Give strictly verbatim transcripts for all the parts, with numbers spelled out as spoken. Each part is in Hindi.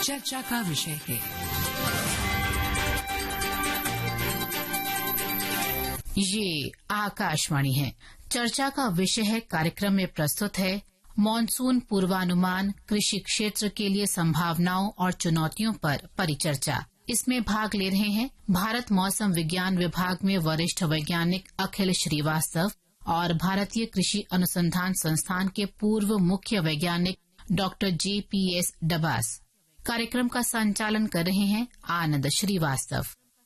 चर्चा का विषय है। ये आकाशवाणी है। चर्चा का विषय है कार्यक्रम में प्रस्तुत है मॉनसून पूर्वानुमान, कृषि क्षेत्र के लिए संभावनाओं और चुनौतियों पर परिचर्चा। इसमें भाग ले रहे हैं भारत मौसम विज्ञान विभाग में वरिष्ठ वैज्ञानिक अखिल श्रीवास्तव और भारतीय कृषि अनुसंधान संस्थान के पूर्व मुख्य वैज्ञानिक doctor J P S Dabas. कार्यक्रम का संचालन कर रहे हैं आनंद श्रीवास्तव।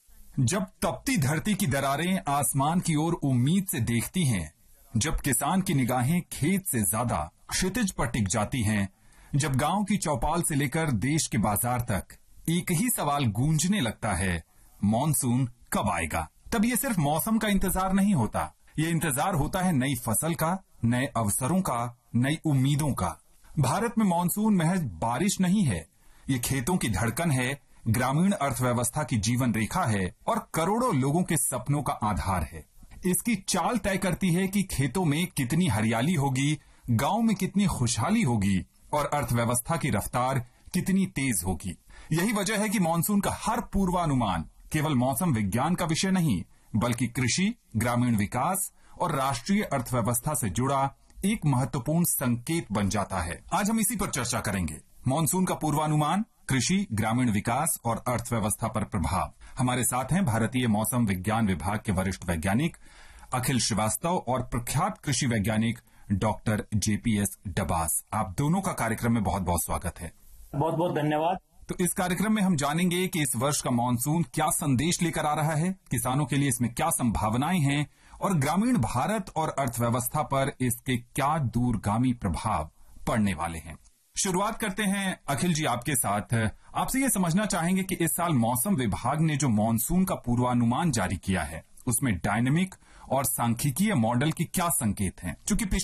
जब तपती धरती की दरारें आसमान की ओर उम्मीद से देखती हैं, जब किसान की निगाहें खेत से ज्यादा क्षितिज पर टिक जाती हैं, जब गांव की चौपाल से लेकर देश के बाजार तक एक ही सवाल गूंजने लगता है, मॉनसून कब आएगा? तब ये सिर्फ मौसम का इंतजार नहीं होता, ये इंतजार होता है नई फसल का, नए अवसरों का, नई उम्मीदों का। भारत में मॉनसून महज बारिश नहीं है, ये खेतों की धड़कन है, ग्रामीण अर्थव्यवस्था की जीवन रेखा है और करोड़ों लोगों के सपनों का आधार है। इसकी चाल तय करती है कि खेतों में कितनी हरियाली होगी, गांव में कितनी खुशहाली होगी और अर्थव्यवस्था की रफ्तार कितनी तेज होगी। यही वजह है कि मॉनसून का हर पूर्वानुमान केवल मौसम विज्ञान का विषय नहीं, बल्कि कृषि, ग्रामीण विकास और राष्ट्रीय अर्थव्यवस्था से जुड़ा एक महत्वपूर्ण संकेत बन जाता है। आज हम इसी पर चर्चा करेंगे। मॉनसून का पूर्वानुमान, कृषि, ग्रामीण विकास और अर्थव्यवस्था पर प्रभाव। हमारे साथ हैं भारतीय मौसम विज्ञान विभाग के वरिष्ठ वैज्ञानिक अखिल श्रीवास्तव और प्रख्यात कृषि वैज्ञानिक doctor J P S Dabas. आप दोनों का कार्यक्रम में बहुत बहुत स्वागत है। बहुत बहुत धन्यवाद। तो इस कार्यक्रम में हम जानेंगे कि इस वर्ष का मॉनसून क्या संदेश लेकर आ रहा है, किसानों के लिए इसमें क्या संभावनाएं हैं और ग्रामीण भारत और अर्थव्यवस्था पर इसके क्या दूरगामी प्रभाव पड़ने वाले हैं। शुरुआत करते हैं अखिल जी आपके साथ। आपसे ये समझना चाहेंगे कि इस साल मौसम विभाग ने जो मॉनसून का पूर्वानुमान जारी किया है, उसमें डायनेमिक और सांख्यिकीय मॉडल के क्या संकेत हैं? चूंकि